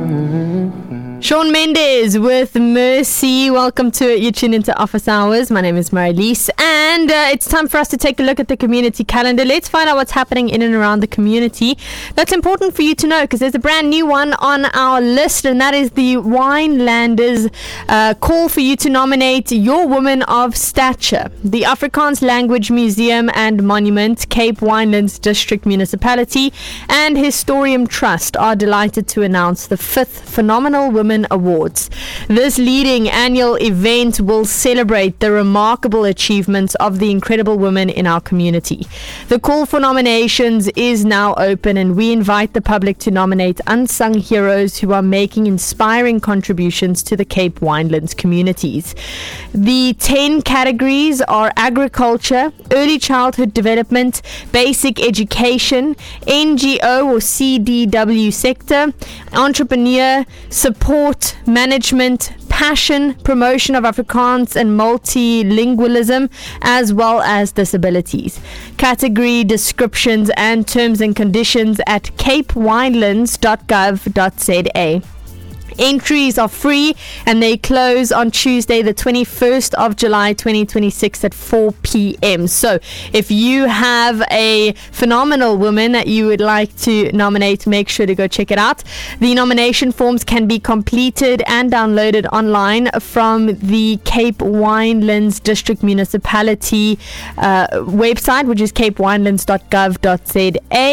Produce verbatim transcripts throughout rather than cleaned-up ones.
Shawn Mendes with Mercy. Welcome to it. You tune into Office Hours. My name is Marilise, and uh, it's time for us to take a look at the community calendar. Let's find out what's happening in and around the community. That's important for you to know because there's a brand new one on our list, and that is the Winelanders uh, call for you to nominate your woman of stature. The Afrikaans Language Museum and Monument, Cape Winelands District Municipality, and Historium Trust are delighted to announce the fifth Phenomenal Women Awards. This leading annual event will celebrate the remarkable achievements of the incredible women in our community. The call for nominations is now open, and we invite the public to nominate unsung heroes who are making inspiring contributions to the Cape Winelands communities. The ten categories are agriculture, early childhood development, basic education, N G O or C D W sector, entrepreneur, support, management, passion, promotion of Afrikaans and multilingualism, as well as disabilities. Category descriptions and terms and conditions at cape winelands dot gov dot za. Entries are free and they close on Tuesday the twenty-first of July twenty twenty-six at four p.m. So if you have a phenomenal woman that you would like to nominate, make sure to go check it out. The nomination forms can be completed and downloaded online from the Cape Winelands District Municipality uh, website, which is cape winelands dot gov dot za,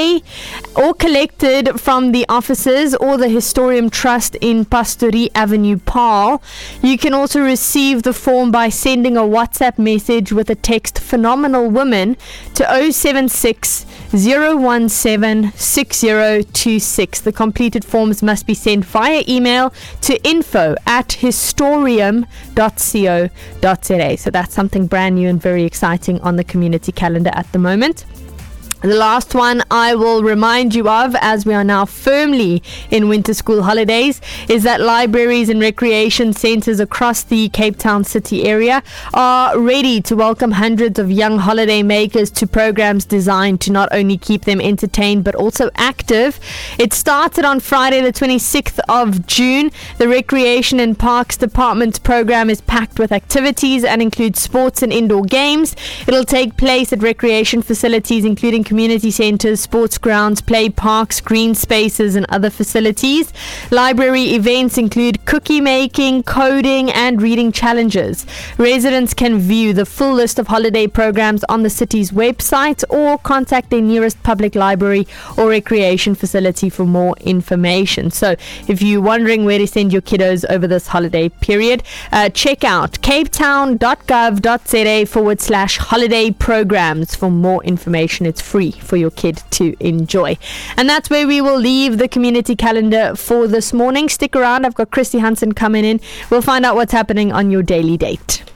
or collected from the offices or the Historium Trust in Pastorie Avenue, Paarl. You can also receive the form by sending a WhatsApp message with a text Phenomenal Woman to oh seven six, oh one seven, six oh two six. The completed forms must be sent via email to info at historium dot co dot za. So that's something brand new and very exciting on the community calendar at the moment. The last one I will remind you of, as we are now firmly in winter school holidays, is that libraries and recreation centres across the Cape Town city area are ready to welcome hundreds of young holiday makers to programs designed to not only keep them entertained but also active. It started on Friday the twenty-sixth of June. The Recreation and Parks Department's program is packed with activities and includes sports and indoor games. It'll take place at recreation facilities including community centres, sports grounds, play parks, green spaces and other facilities. Library events include cookie making, coding and reading challenges. Residents can view the full list of holiday programs on the city's website or contact their nearest public library or recreation facility for more information. So if you're wondering where to send your kiddos over this holiday period, uh, check out cape town dot gov dot za forward slash holiday programs for more information. It's free for your kid to enjoy. And that's where we will leave the community calendar for this morning. Stick around. I've got Christy Hansen coming in. We'll find out what's happening on your daily date.